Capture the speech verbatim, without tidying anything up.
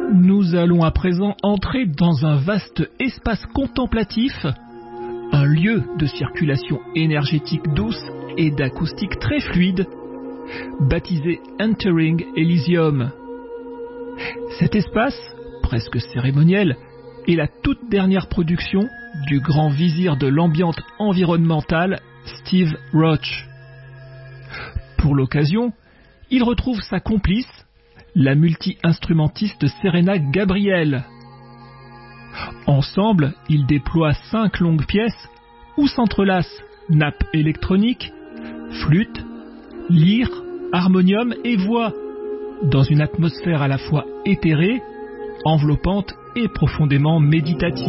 Nous allons à présent entrer dans un vaste espace contemplatif, un lieu de circulation énergétique douce et d'acoustique très fluide, baptisé Entering Elysium. Cet espace, presque cérémoniel, est la toute dernière production du grand vizir de l'ambiance environnementale, Steve Roach. Pour l'occasion, il retrouve sa complice, la multi-instrumentiste Serena Gabriel. Ensemble, ils déploient cinq longues pièces où s'entrelacent nappes électroniques, flûte, lyre, harmonium et voix, dans une atmosphère à la fois éthérée, enveloppante et profondément méditative.